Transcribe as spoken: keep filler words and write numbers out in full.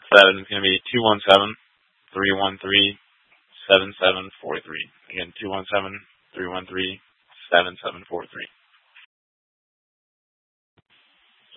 seven is going to be two one seven, three one three, seven seven four three. Again, two one seven, three one three, seven seven four three.